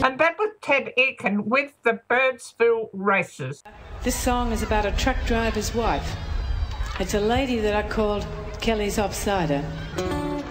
And that was Ted Aiken with the Birdsville Racers. This song is about a truck driver's wife. It's a lady that I called Kelly's Offsider.